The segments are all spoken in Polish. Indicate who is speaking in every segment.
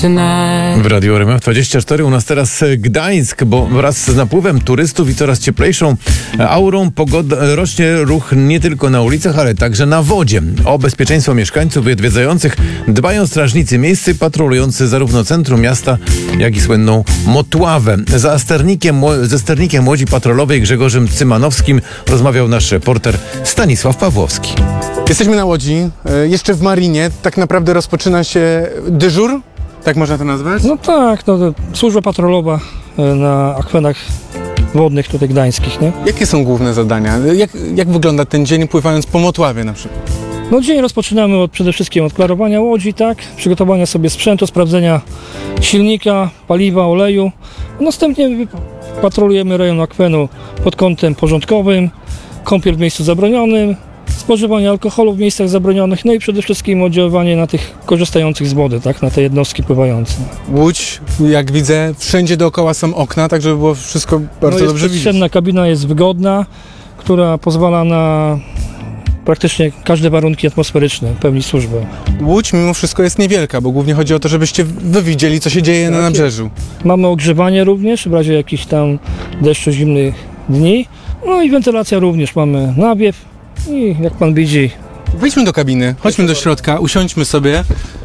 Speaker 1: W Radiu RMF24 u nas teraz Gdańsk, bo wraz z napływem turystów i coraz cieplejszą aurą rośnie ruch nie tylko na ulicach, ale także na wodzie. O bezpieczeństwo mieszkańców i odwiedzających dbają strażnicy miejscy patrolujący zarówno centrum miasta, jak i słynną Motławę. Ze sternikiem łodzi patrolowej Grzegorzem Cymanowskim rozmawiał nasz reporter Stanisław Pawłowski.
Speaker 2: Jesteśmy na łodzi, jeszcze w marinie. Tak naprawdę rozpoczyna się dyżur, tak można to nazwać?
Speaker 3: No tak, to służba patrolowa na akwenach wodnych tutaj gdańskich, nie?
Speaker 2: Jakie są główne zadania? Jak wygląda ten dzień pływając po Motławie na przykład?
Speaker 3: No dzień rozpoczynamy przede wszystkim od klarowania łodzi, tak? Przygotowania sobie sprzętu, sprawdzenia silnika, paliwa, oleju. Następnie patrolujemy rejon akwenu pod kątem porządkowym, kąpiel w miejscu zabronionym, spożywanie alkoholu w miejscach zabronionych, no i przede wszystkim oddziaływanie na tych korzystających z wody, tak, na te jednostki pływające.
Speaker 2: Łódź, jak widzę, wszędzie dookoła są okna, tak żeby było wszystko bardzo dobrze widzieć.
Speaker 3: Przestrzenna kabina jest wygodna, która pozwala na praktycznie każde warunki atmosferyczne pełnić służbę.
Speaker 2: Łódź mimo wszystko jest niewielka, bo głównie chodzi o to, żebyście wy widzieli, co się dzieje na nabrzeżu.
Speaker 3: Mamy ogrzewanie również w razie jakichś tam deszczu, zimnych dni, no i wentylacja również, mamy nawiew. I jak pan widzi...
Speaker 2: Wejdźmy do kabiny, chodźmy do środka, usiądźmy sobie.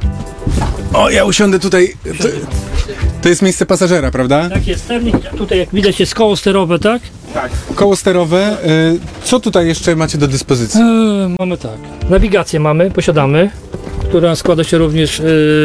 Speaker 2: O, ja usiądę tutaj. To jest miejsce pasażera, prawda?
Speaker 3: Tak jest, sternik, tutaj jak widać jest koło sterowe, tak?
Speaker 2: Tak. Koło sterowe. Co tutaj jeszcze macie do dyspozycji?
Speaker 3: Mamy tak, nawigację posiadamy, która składa się również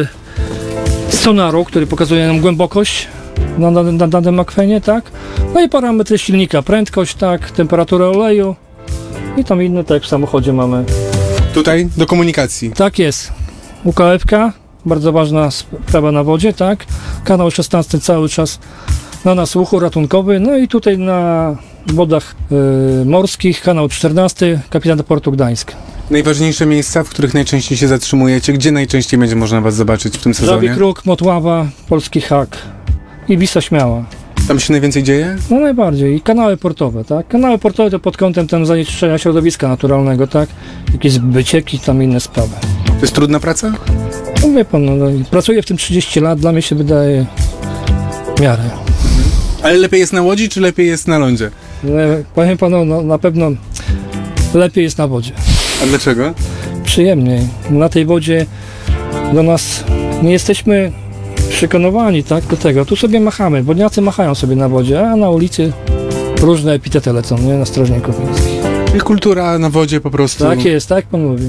Speaker 3: z sonaru, który pokazuje nam głębokość na danym akwenie, tak? No i parametry silnika, prędkość, tak, temperaturę oleju. I tam inne, tak jak w samochodzie mamy.
Speaker 2: Tutaj do komunikacji.
Speaker 3: Tak jest. UKF-ka, bardzo ważna sprawa na wodzie, tak. Kanał 16 cały czas na nasłuchu, ratunkowy. No i tutaj na wodach morskich, kanał 14, kapitan Portu Gdańsk.
Speaker 2: Najważniejsze miejsca, w których najczęściej się zatrzymujecie? Gdzie najczęściej będzie można was zobaczyć w tym sezonie?
Speaker 3: Żabi Kruk, Motława, Polski Hak i Wisła Śmiała.
Speaker 2: Tam się najwięcej dzieje?
Speaker 3: No najbardziej. I kanały portowe, tak? Kanały portowe to pod kątem tam zanieczyszczenia środowiska naturalnego, tak? Jakieś wycieki, tam inne sprawy.
Speaker 2: To jest trudna praca?
Speaker 3: No wie pan, pracuję w tym 30 lat, dla mnie się wydaje w miarę.
Speaker 2: Ale lepiej jest na łodzi, czy lepiej jest na lądzie?
Speaker 3: Powiem panu, no, na pewno lepiej jest na wodzie.
Speaker 2: A dlaczego?
Speaker 3: Przyjemniej. Na tej wodzie do nas nie jesteśmy przekonywani, tak, do tego. Tu sobie machamy, wodniacy machają sobie na wodzie, a na ulicy różne epitety lecą, nie, na strażników miejskich.
Speaker 2: I kultura na wodzie po prostu.
Speaker 3: Tak jest, tak pan mówi.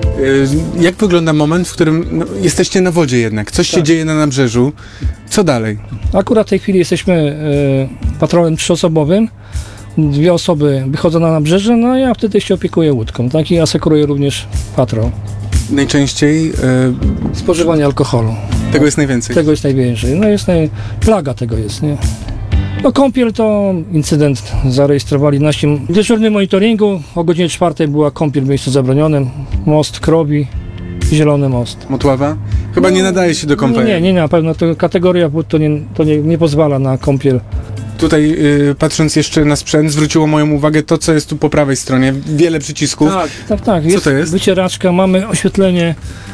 Speaker 2: Jak wygląda moment, w którym jesteście na wodzie jednak? Coś się dzieje na nabrzeżu. Co dalej?
Speaker 3: Akurat w tej chwili jesteśmy patrolem 3-osobowym. 2 osoby wychodzą na nabrzeże, no a ja wtedy się opiekuję łódką, tak, i asekuruję również patrol.
Speaker 2: Najczęściej
Speaker 3: Spożywanie alkoholu.
Speaker 2: tego jest najwięcej.
Speaker 3: Tego jest najwięcej. No plaga tego jest, nie? No kąpiel to incydent zarejestrowali w naszym dyżurnym monitoringu. O godzinie 4 była kąpiel w miejscu zabronionym. Most Krobi, Zielony Most.
Speaker 2: Motława? Chyba nie nadaje się do kąpieli.
Speaker 3: Nie, na pewno to kategoria wód to nie pozwala na kąpiel.
Speaker 2: Tutaj patrząc jeszcze na sprzęt, zwróciło moją uwagę to, co jest tu po prawej stronie. Wiele przycisków.
Speaker 3: Tak.
Speaker 2: Co to jest?
Speaker 3: Wycieraczka, mamy oświetlenie,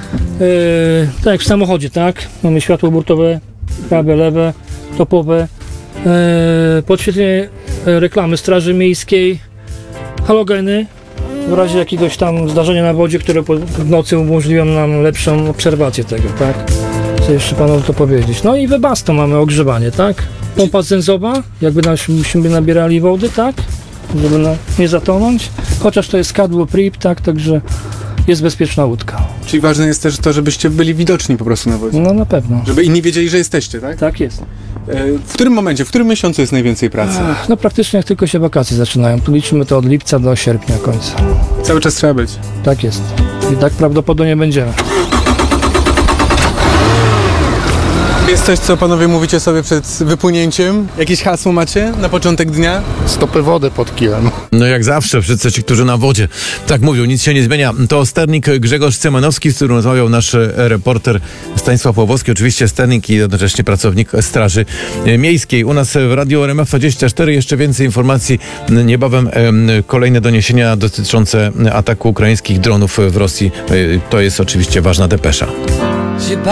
Speaker 3: tak jak w samochodzie, tak? Mamy światło burtowe, prawe, lewe, topowe, podświetlenie reklamy Straży Miejskiej, halogeny w razie jakiegoś tam zdarzenia na wodzie, które w nocy umożliwią nam lepszą obserwację tego, tak? Co jeszcze panu to powiedzieć? No i webasto mamy ogrzewanie, tak? Pompa zenzowa, jakby myśmy nabierali wody, tak? Żeby nie zatonąć. Chociaż to jest kadłub RIP, tak? Także jest bezpieczna łódka.
Speaker 2: Czyli ważne jest też to, żebyście byli widoczni po prostu na wodzie.
Speaker 3: No na pewno.
Speaker 2: Żeby inni wiedzieli, że jesteście, tak?
Speaker 3: Tak jest.
Speaker 2: W którym momencie, w którym miesiącu jest najwięcej pracy?
Speaker 3: No praktycznie jak tylko się wakacje zaczynają. Tu liczymy to od lipca do sierpnia końca.
Speaker 2: Cały czas trzeba być.
Speaker 3: Tak jest. I tak prawdopodobnie będziemy.
Speaker 2: Jest coś, co panowie mówicie sobie przed wypłynięciem? Jakieś hasło macie na początek dnia?
Speaker 4: Stopy wody pod kilem.
Speaker 1: No jak zawsze, wszyscy ci, którzy na wodzie tak mówią, nic się nie zmienia. To sternik Grzegorz Cymanowski, z którym rozmawiał nasz reporter Stanisław Pawłowski, oczywiście sternik i jednocześnie pracownik Straży Miejskiej. U nas w Radiu RMF24 jeszcze więcej informacji. Niebawem kolejne doniesienia dotyczące ataku ukraińskich dronów w Rosji. To jest oczywiście ważna depesza.